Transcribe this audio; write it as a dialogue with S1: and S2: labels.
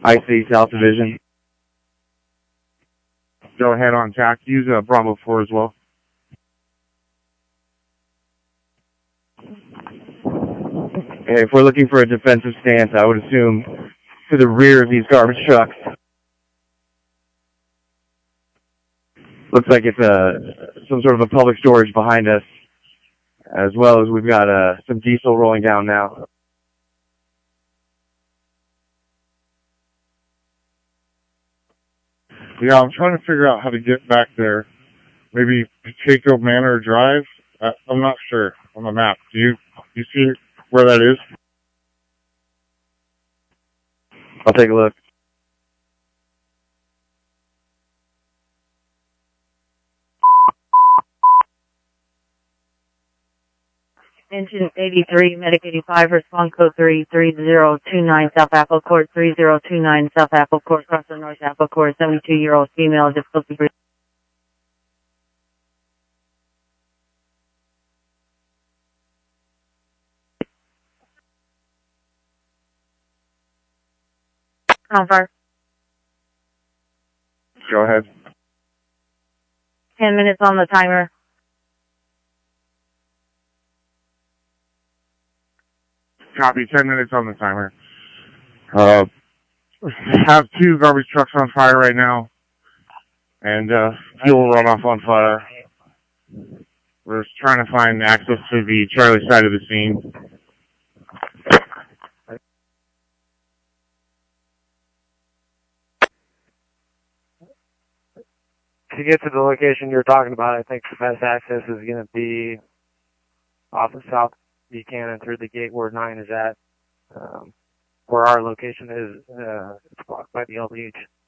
S1: IC South Division.
S2: Go ahead on tack. Use Bravo 4 as well.
S1: Okay, if we're looking for a defensive stance, I would assume to the rear of these garbage trucks. Looks like it's some sort of a public storage behind us, as well as we've got some diesel rolling down now.
S2: Yeah, I'm trying to figure out how to get back there. Maybe Pacheco Manor Drive? I'm not sure on the map. Do you see where that is?
S1: I'll take a look.
S3: Engine 83, Medic 85, respond code 33029, South Apple Court, 3029, South Apple Court, cross the North Apple Court, 72-year-old female, difficulty breathing. Confirm.
S2: Go ahead.
S3: 10 minutes on the timer.
S2: Copy, 10 minutes on the timer. Have 2 garbage trucks on fire right now, and fuel runoff on fire. We're just trying to find access to the Charlie side of the scene.
S4: To get to the location you're talking about, I think the best access is going to be off of South Buchanan through the gate where 9 is at. Where our location is, it's blocked by the LBH.